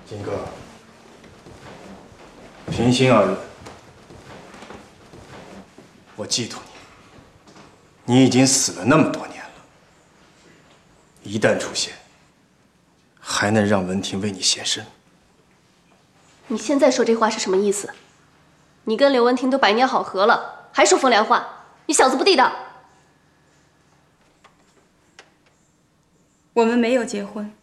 金哥，平心而论，我记住你，你已经死了那么多年了，一旦出现，还能让文婷为你献身？ 你现在说这话是什么意思？你跟刘文婷都百年好合了，还说风凉话，你小子不地道！ 我们没有结婚。